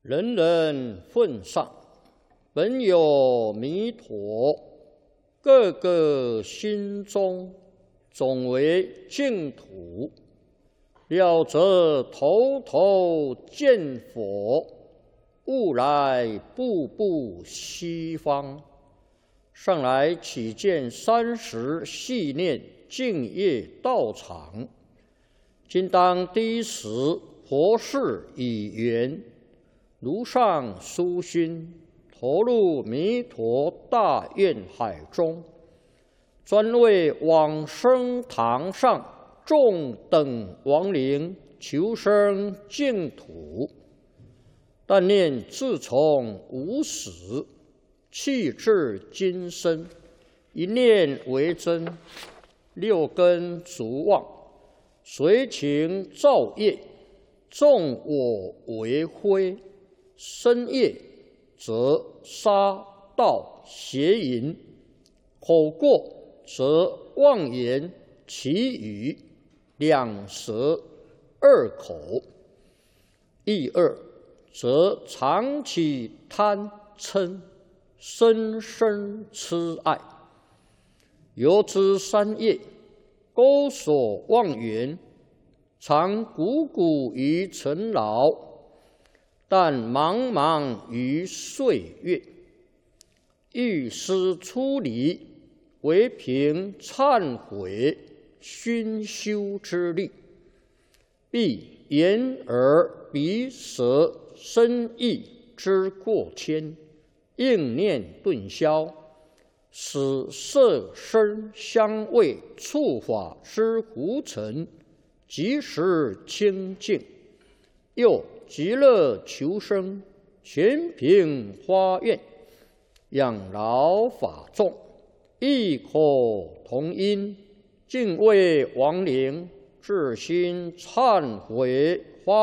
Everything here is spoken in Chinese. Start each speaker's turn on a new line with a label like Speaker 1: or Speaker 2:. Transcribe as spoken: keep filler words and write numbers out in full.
Speaker 1: 人人奉上，本有弥陀，个个心中总为净土。了则头头见佛，悟来步步西方。上来起见三十系念净业道场，今当第一时佛事已圆，如上殊心，投入弥陀大愿海中，专为往生堂上众等亡灵求生净土。但念自从无始，气至今生，一念为真，六根逐妄，随情造业，纵我为非，身业则杀盗邪淫，口过则妄言绮语，两舌二口，意二则常起贪嗔，深深痴爱。由之三业，钩锁妄缘，常汩汩于尘劳，但茫茫于岁月。欲思出离，唯凭忏悔熏修之力，必眼耳鼻舌身意之过愆，应念顿消，使色声香味触法之浮尘即时清净。又极乐求生，全凭发愿，养老法众，异口同音，敬畏亡灵，至心忏悔发